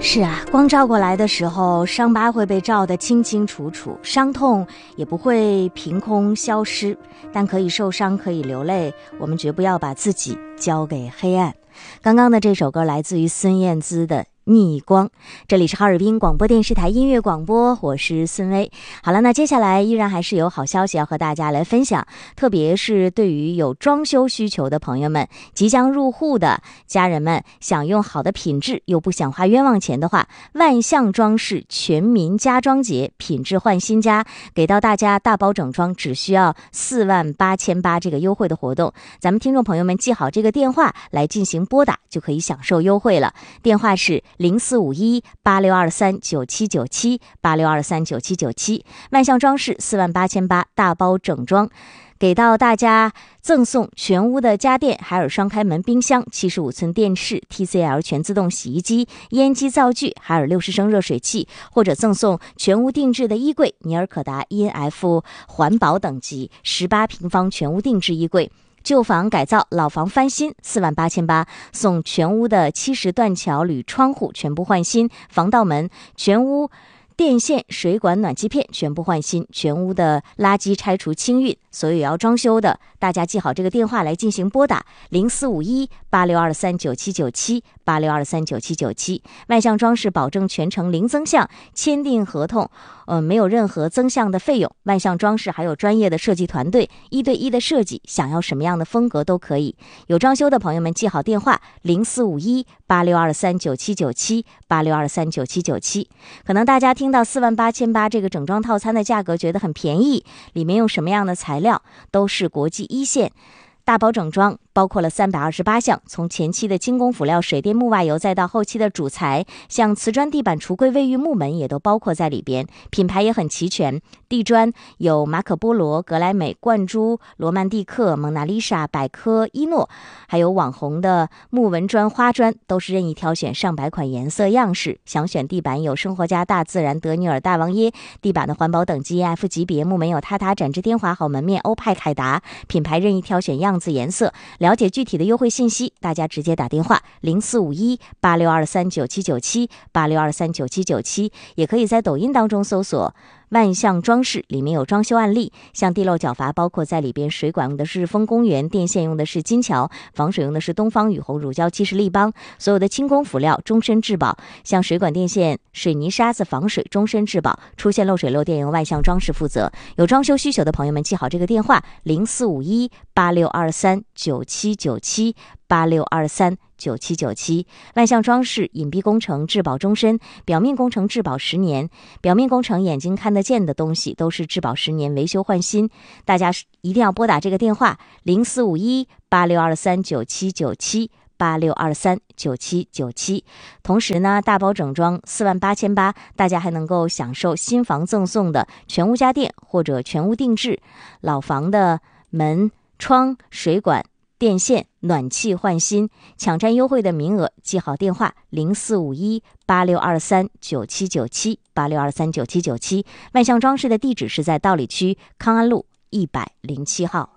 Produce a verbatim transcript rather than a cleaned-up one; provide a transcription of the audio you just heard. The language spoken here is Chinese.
是啊，光照过来的时候，伤疤会被照得清清楚楚，伤痛也不会凭空消失，但可以受伤，可以流泪，我们绝不要把自己交给黑暗。刚刚的这首歌来自于孙燕姿的逆光。这里是哈尔滨广播电视台音乐广播，我是孙薇。好了，那接下来依然还是有好消息要和大家来分享，特别是对于有装修需求的朋友们，即将入户的家人们，想用好的品质又不想花冤枉钱的话，万象装饰全民家装节品质换新家，给到大家大包整装只需要四万八千八这个优惠的活动，咱们听众朋友们记好这个电话来进行拨打，就可以享受优惠了。电话是零四五一八六二三九七九七八六二三九七九七，万象装饰四万八千八大包整装，给到大家赠送全屋的家电，海尔双开门冰箱、七十五寸电视、T C L 全自动洗衣机、烟机灶具、海尔六十升热水器，或者赠送全屋定制的衣柜，尼尔可达 E N F 环保等级十八平方全屋定制衣柜。旧房改造，老房翻新，四万八千八，送全屋的七十断桥铝窗户全部换新，防盗门，全屋电线、水管、暖气片全部换新，全屋的垃圾拆除清运。所有要装修的，大家记好这个电话来进行拨打，零四五一八六二三九七九七八六二三九七九七。万象装饰保证全程零增项，签订合同，呃，没有任何增项的费用。万象装饰还有专业的设计团队，一对一的设计，想要什么样的风格都可以。有装修的朋友们记好电话，零四五一八六二三九七九七八六二三九七九七。可能大家听到四万八千八这个整装套餐的价格觉得很便宜，里面用什么样的材料？都是国际一线，大包整装包括了三百二十八项，从前期的精工辅料、水电木瓦油，再到后期的主材，像瓷砖地板、橱柜、卫浴、木门也都包括在里边。品牌也很齐全，地砖有马可波罗、格莱美、冠珠、罗曼蒂克、蒙娜丽莎、百科、伊诺，还有网红的木纹砖、花砖，都是任意挑选上百款颜色样式。想选地板有生活家、大自然、德尼尔、大王耶，地板的环保等级 F 级别，木门有塔塔、展翅、天华、好门面、欧派、凯达，品牌任意挑选样子颜色。了解具体的优惠信息，大家直接打电话零四五一八六二三九七九七八六二三九七九七，也可以在抖音当中搜索万象装饰，里面有装修案例，像地漏角阀包括在里边，水管用的是丰公园，电线用的是金桥，防水用的是东方雨虹乳胶漆式立邦，所有的轻工辅料终身质保，像水管电线、水泥沙子防水终身质保，出现漏水漏电由万象装饰负责。有装修需求的朋友们记好这个电话零四五一八六二三九七九七八六二三九七九七。万象装饰隐蔽工程质保终身，表面工程质保十年，表面工程眼睛看得见的东西都是质保十年，维修换新。大家一定要拨打这个电话零四五一八六二三九七九七八六二三九七九七。同时呢，大包整装四万八千八，大家还能够享受新房赠送的全屋家电或者全屋定制，老房的门、窗、水管、电线、暖气换新，抢占优惠的名额，记好电话零四五一八六二三九七九七八六二三九七九七。万象装饰的地址是在道里区康安路一百零七号。